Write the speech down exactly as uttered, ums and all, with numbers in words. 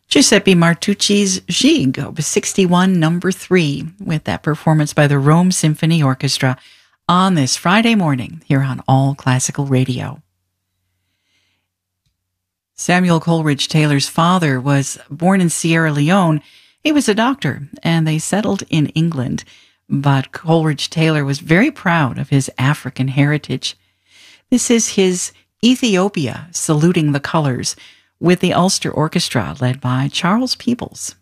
Giuseppe Martucci's Gigue, Opus sixty-one, number three, with that performance by the Rome Symphony Orchestra on this Friday morning here on All Classical Radio. Samuel Coleridge Taylor's father was born in Sierra Leone. He was a doctor, and they settled in England. But Coleridge Taylor was very proud of his African heritage. This is his Ethiopia, Saluting the Colors, with the Ulster Orchestra led by Charles Peebles.